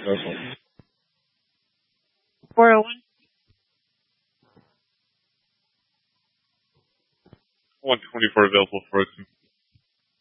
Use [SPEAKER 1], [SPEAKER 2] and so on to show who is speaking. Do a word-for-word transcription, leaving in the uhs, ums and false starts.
[SPEAKER 1] four oh one.
[SPEAKER 2] one twenty-four available for us.